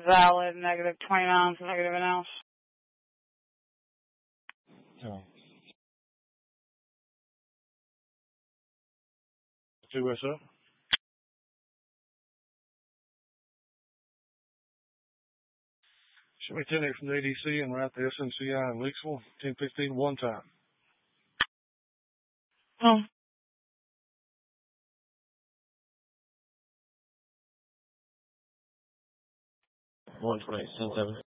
valid, negative 29, negative an ounce. Oh. 2SO. Show me 10 from the ADC and route the SNCI in Leaksville, 10:15 one time. Oh. 128, 10-7.